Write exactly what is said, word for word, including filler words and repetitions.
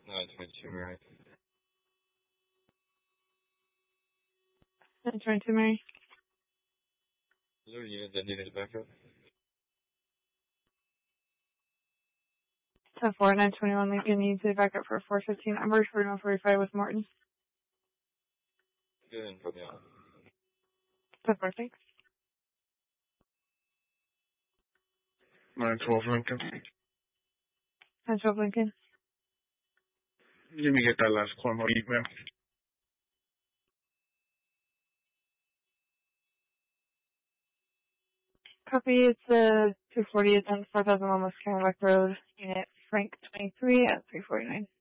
nine twenty-two, Mary. nine twenty-two, Mary. Is there a unit that needed backup? ten four, nine twenty-one, Lincoln needs a backup for four fifteen. Emerge for one forty-five with Morton. Good, and put me on. ten four, thanks. nine twelve, Lincoln. nine twelve, Lincoln. Let me get that last corner, ma'am. Copy, it's uh, two forty, it's on four thousand one West Kennebec Road, unit Frank twenty-three at three forty-nine.